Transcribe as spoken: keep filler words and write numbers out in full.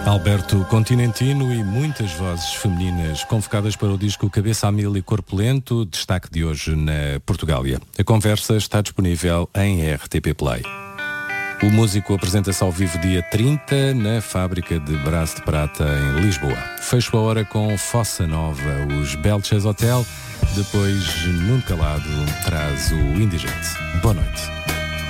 Alberto Continentino e muitas vozes femininas convocadas para o disco Cabeça a Mil e Corpo Lento, destaque de hoje na Portugália. A conversa está disponível em R T P Play. O músico apresenta-se ao vivo dia trinta na Fábrica de Braço de Prata em Lisboa. Fecho a hora com Fossa Nova, os Belches Hotel. Depois, Nuno Calado traz o Indigente. Boa noite.